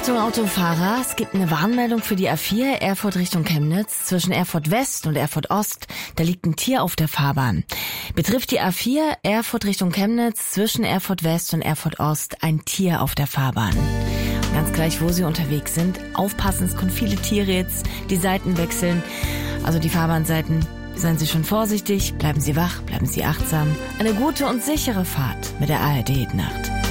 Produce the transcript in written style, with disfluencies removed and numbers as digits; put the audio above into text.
Achtung Autofahrer, es gibt eine Warnmeldung für die A4 Erfurt Richtung Chemnitz. Zwischen Erfurt West und Erfurt Ost, da liegt ein Tier auf der Fahrbahn. Betrifft die A4 Erfurt Richtung Chemnitz, zwischen Erfurt West und Erfurt Ost ein Tier auf der Fahrbahn. Und ganz gleich, wo Sie unterwegs sind, aufpassen, es können viele Tiere jetzt die Seiten wechseln. Also die Fahrbahnseiten, seien Sie schon vorsichtig, bleiben Sie wach, bleiben Sie achtsam. Eine gute und sichere Fahrt mit der ARD Nacht.